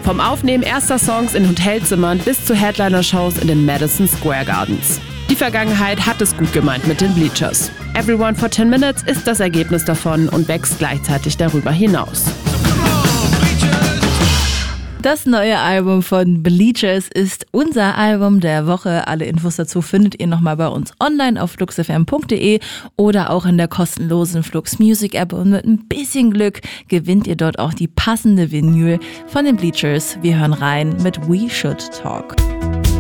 Vom Aufnehmen erster Songs in Hotelzimmern bis zu Headliner-Shows in den Madison Square Gardens. Die Vergangenheit hat es gut gemeint mit den Bleachers. Everyone for 10 Minutes ist das Ergebnis davon und wächst gleichzeitig darüber hinaus. Das neue Album von Bleachers ist unser Album der Woche. Alle Infos dazu findet ihr nochmal bei uns online auf fluxfm.de oder auch in der kostenlosen Flux Music App. Und mit ein bisschen Glück gewinnt ihr dort auch die passende Vinyl von den Bleachers. Wir hören rein mit We Should Talk.